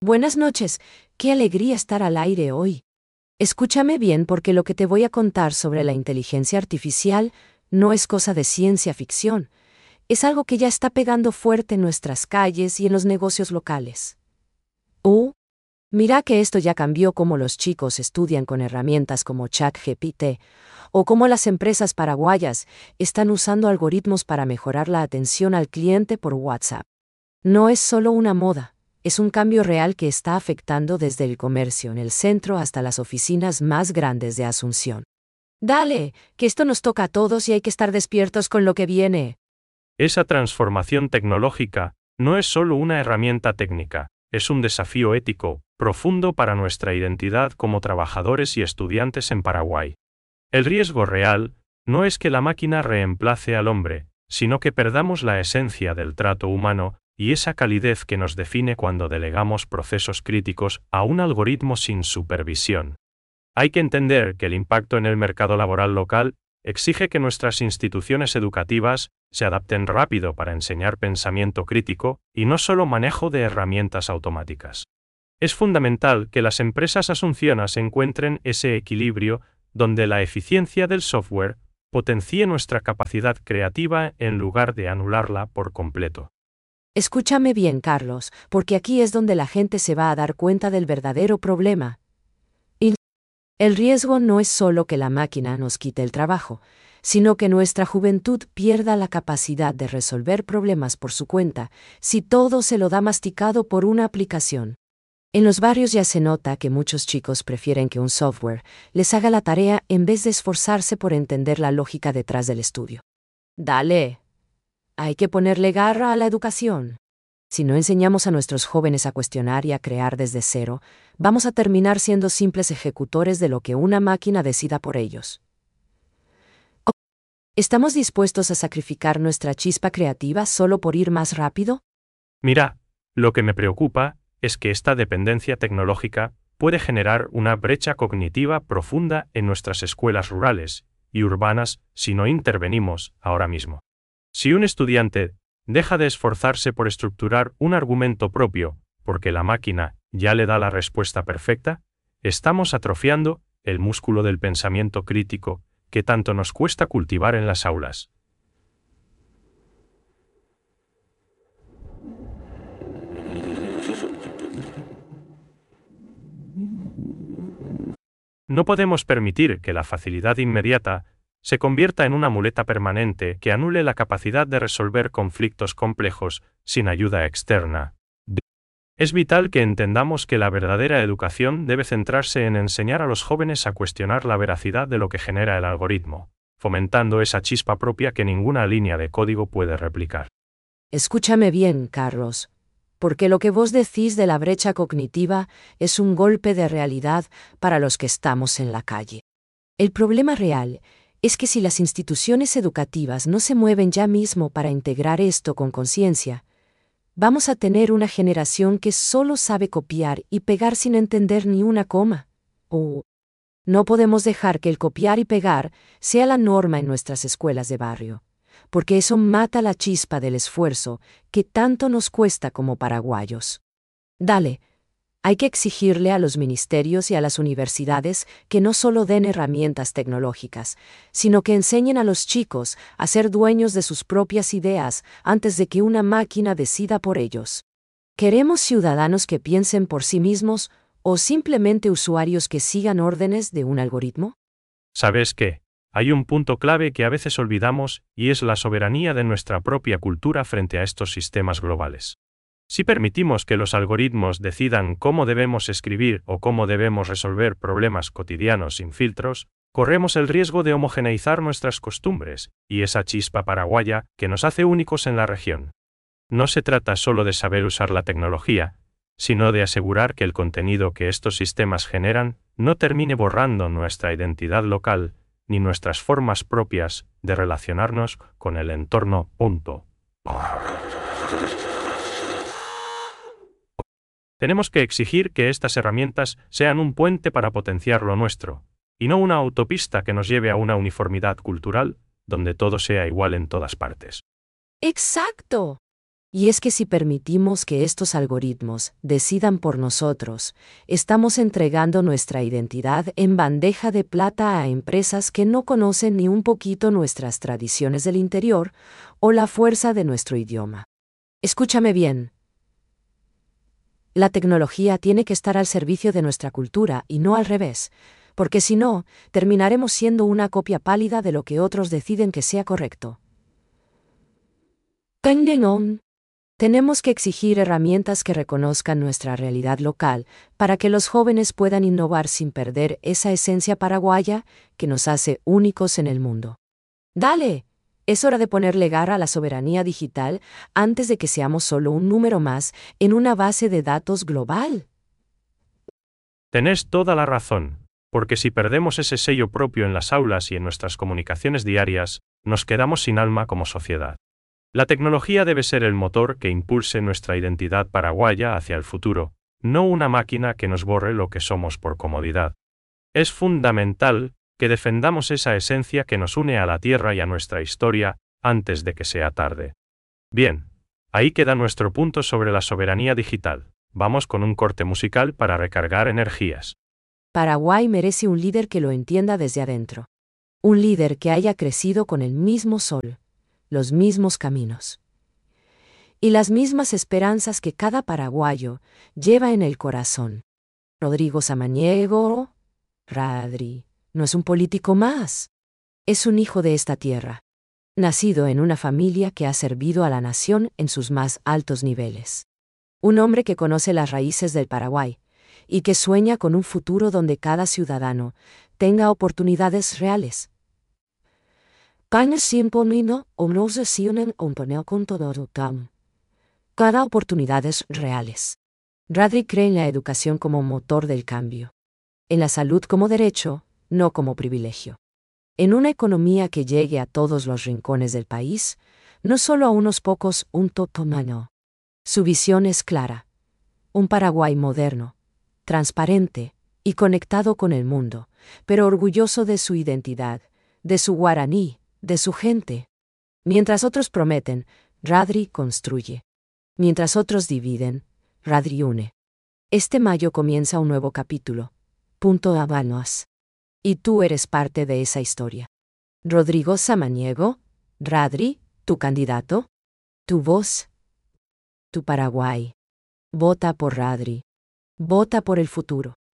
Buenas noches, qué alegría estar al aire hoy. Escúchame bien porque lo que te voy a contar sobre la inteligencia artificial no es cosa de ciencia ficción, es algo que ya está pegando fuerte en nuestras calles y en los negocios locales. Mira que esto ya cambió cómo los chicos estudian con herramientas como ChatGPT, o cómo las empresas paraguayas están usando algoritmos para mejorar la atención al cliente por WhatsApp. No es solo una moda. Es un cambio real que está afectando desde el comercio en el centro hasta las oficinas más grandes de Asunción. Dale, que esto nos toca a todos y hay que estar despiertos con lo que viene. Esa transformación tecnológica no es solo una herramienta técnica, es un desafío ético profundo para nuestra identidad como trabajadores y estudiantes en Paraguay. El riesgo real no es que la máquina reemplace al hombre, sino que perdamos la esencia del trato humano y esa calidez que nos define cuando delegamos procesos críticos a un algoritmo sin supervisión. Hay que entender que el impacto en el mercado laboral local exige que nuestras instituciones educativas se adapten rápido para enseñar pensamiento crítico y no solo manejo de herramientas automáticas. Es fundamental que las empresas asuncionas encuentren ese equilibrio donde la eficiencia del software potencie nuestra capacidad creativa en lugar de anularla por completo. Escúchame bien, Carlos, porque aquí es donde la gente se va a dar cuenta del verdadero problema. El riesgo no es solo que la máquina nos quite el trabajo, sino que nuestra juventud pierda la capacidad de resolver problemas por su cuenta si todo se lo da masticado por una aplicación. En los barrios ya se nota que muchos chicos prefieren que un software les haga la tarea en vez de esforzarse por entender la lógica detrás del estudio. Dale. Hay que ponerle garra a la educación. Si no enseñamos a nuestros jóvenes a cuestionar y a crear desde cero, vamos a terminar siendo simples ejecutores de lo que una máquina decida por ellos. ¿Estamos dispuestos a sacrificar nuestra chispa creativa solo por ir más rápido? Mira, lo que me preocupa es que esta dependencia tecnológica puede generar una brecha cognitiva profunda en nuestras escuelas rurales y urbanas si no intervenimos ahora mismo. Si un estudiante deja de esforzarse por estructurar un argumento propio porque la máquina ya le da la respuesta perfecta, estamos atrofiando el músculo del pensamiento crítico que tanto nos cuesta cultivar en las aulas. No podemos permitir que la facilidad inmediata se convierta en una muleta permanente que anule la capacidad de resolver conflictos complejos sin ayuda externa. Es vital que entendamos que la verdadera educación debe centrarse en enseñar a los jóvenes a cuestionar la veracidad de lo que genera el algoritmo, fomentando esa chispa propia que ninguna línea de código puede replicar. Escúchame bien, Carlos, porque lo que vos decís de la brecha cognitiva es un golpe de realidad para los que estamos en la calle. El problema real es que si las instituciones educativas no se mueven ya mismo para integrar esto con conciencia, vamos a tener una generación que solo sabe copiar y pegar sin entender ni una coma. No podemos dejar que el copiar y pegar sea la norma en nuestras escuelas de barrio, porque eso mata la chispa del esfuerzo que tanto nos cuesta como paraguayos. Dale. Hay que exigirle a los ministerios y a las universidades que no solo den herramientas tecnológicas, sino que enseñen a los chicos a ser dueños de sus propias ideas antes de que una máquina decida por ellos. ¿Queremos ciudadanos que piensen por sí mismos o simplemente usuarios que sigan órdenes de un algoritmo? ¿Sabes qué? Hay un punto clave que a veces olvidamos y es la soberanía de nuestra propia cultura frente a estos sistemas globales. Si permitimos que los algoritmos decidan cómo debemos escribir o cómo debemos resolver problemas cotidianos sin filtros, corremos el riesgo de homogeneizar nuestras costumbres y esa chispa paraguaya que nos hace únicos en la región. No se trata solo de saber usar la tecnología, sino de asegurar que el contenido que estos sistemas generan no termine borrando nuestra identidad local ni nuestras formas propias de relacionarnos con el entorno. Tenemos que exigir que estas herramientas sean un puente para potenciar lo nuestro, y no una autopista que nos lleve a una uniformidad cultural, donde todo sea igual en todas partes. ¡Exacto! Y es que si permitimos que estos algoritmos decidan por nosotros, estamos entregando nuestra identidad en bandeja de plata a empresas que no conocen ni un poquito nuestras tradiciones del interior o la fuerza de nuestro idioma. Escúchame bien. La tecnología tiene que estar al servicio de nuestra cultura y no al revés, porque si no, terminaremos siendo una copia pálida de lo que otros deciden que sea correcto. Tenemos que exigir herramientas que reconozcan nuestra realidad local para que los jóvenes puedan innovar sin perder esa esencia paraguaya que nos hace únicos en el mundo. ¡Dale! Es hora de ponerle garra a la soberanía digital antes de que seamos solo un número más en una base de datos global. Tenés toda la razón, porque si perdemos ese sello propio en las aulas y en nuestras comunicaciones diarias, nos quedamos sin alma como sociedad. La tecnología debe ser el motor que impulse nuestra identidad paraguaya hacia el futuro, no una máquina que nos borre lo que somos por comodidad. Es fundamental que defendamos esa esencia que nos une a la tierra y a nuestra historia, antes de que sea tarde. Bien, ahí queda nuestro punto sobre la soberanía digital. Vamos con un corte musical para recargar energías. Paraguay merece un líder que lo entienda desde adentro. Un líder que haya crecido con el mismo sol, los mismos caminos y las mismas esperanzas que cada paraguayo lleva en el corazón. Rodrigo Samaniego, Radri, no es un político más. Es un hijo de esta tierra, nacido en una familia que ha servido a la nación en sus más altos niveles. Un hombre que conoce las raíces del Paraguay y que sueña con un futuro donde cada ciudadano tenga oportunidades reales. Cada oportunidades reales. Radri cree en la educación como motor del cambio. En la salud como derecho, no como privilegio. En una economía que llegue a todos los rincones del país, no solo a unos pocos, un totomano. Su visión es clara. Un Paraguay moderno, transparente y conectado con el mundo, pero orgulloso de su identidad, de su guaraní, de su gente. Mientras otros prometen, Radri construye. Mientras otros dividen, Radri une. Este mayo comienza un nuevo capítulo. Punto Habanos. Y tú eres parte de esa historia. Rodrigo Samaniego, Radri, tu candidato, tu voz, tu Paraguay. Vota por Radri. Vota por el futuro.